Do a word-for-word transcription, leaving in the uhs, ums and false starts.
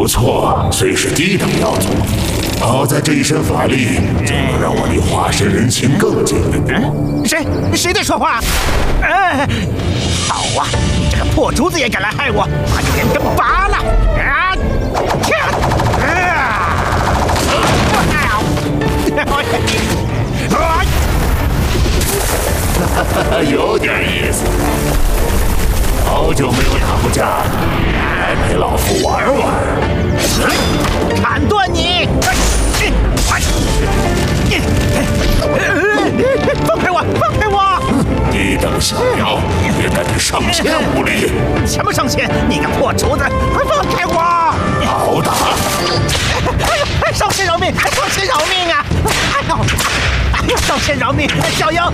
不错，虽是低等妖族，好在这一身法力就能让我离化身人形更近。 嗯，谁谁在说话？哎，好啊，你这个破竹子也敢来害我，把你人根拔了！啊！ 啊！有点意思。好久没有打过架了，来陪老夫玩玩。 砍断你！放开我！放开我！ 低等小妖，也敢对上仙无礼！ 什么上仙？你个破竹子，快放开我！ 好打！ 哎呦，上仙饶命！上仙饶命啊！哎呦，哎呦，上仙饶命！小妖，